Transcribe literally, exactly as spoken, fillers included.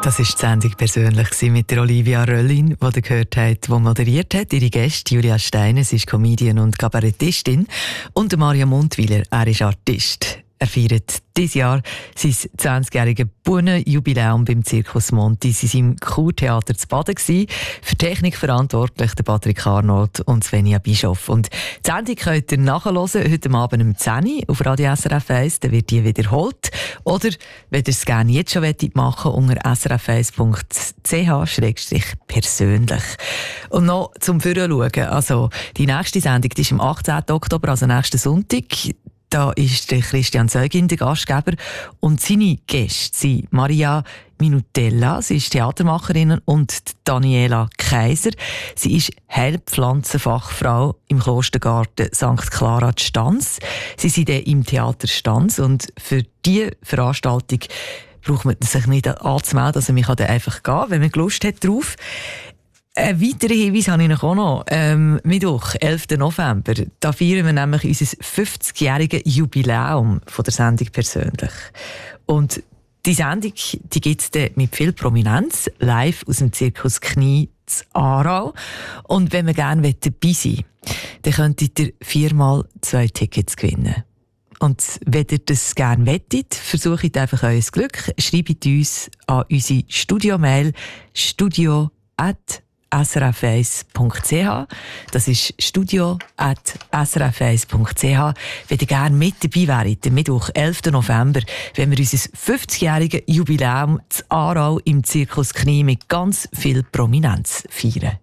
Das war die Sendung persönlich mit der Olivia Röllin, die ihr gehört habt, die moderiert hat. Ihre Gäste Julia Steiner, sie ist Comedian und Kabarettistin. Und der Mario Mundwiler, er ist Artist. Er feiert dieses Jahr sein zwanzigjähriges Bühnenjubiläum beim Zirkus Monti. Sie waren im Kurtheater zu Baden. Für Technik verantwortlich der Patrick Arnold und Svenja Bischoff. Und die Sendung könnt ihr nachhören, heute Abend um zehn Uhr auf Radio S R F eins. Dann wird die wiederholt. Oder, wenn ihr es gerne jetzt schon machen wollt, unter s r f eins punkt c h persönlich. Und noch zum Vorschauen. Also, die nächste Sendung die ist am achtzehnten Oktober, also nächsten Sonntag. Da ist der Christian Zeugin der Gastgeber und seine Gäste sind Maria Minutella, sie ist Theatermacherin, und Daniela Kaiser. Sie ist Heilpflanzenfachfrau im Klostergarten Sankt Clara Stanz. Sie sind dann im Theater Stanz und für diese Veranstaltung braucht man sich nicht anzumelden, also man kann dann einfach gehen, wenn man Lust hat drauf. Ein weiterer Hinweis habe ich noch auch noch. Ähm, Mittwoch, elften November, da feiern wir nämlich unser fünfzigjähriges Jubiläum von der Sendung persönlich. Und die Sendung, die gibt es dann mit viel Prominenz, live aus dem Zirkus Knie zu Aarau. Und wenn wir gerne dabei sein wollt, dann könntet ihr viermal zwei Tickets gewinnen. Und wenn ihr das gerne wettet, versucht einfach euer Glück, schreibt uns an unsere Studio-Mail studio at s r f eins punkt c h. Das ist studio at s r f eins punkt c h. Wenn ihr gerne mit dabei wäret, am Mittwoch, elften November, wenn wir unser fünfzigjähriges Jubiläum zu Aarau im Zirkus Knie mit ganz viel Prominenz feiern.